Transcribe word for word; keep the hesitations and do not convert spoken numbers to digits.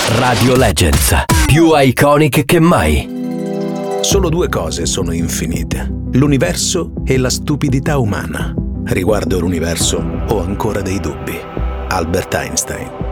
Radio Legends, più iconic che mai. Solo due cose sono infinite: l'universo e la stupidità umana. Riguardo l'universo ho ancora dei dubbi. Albert Einstein.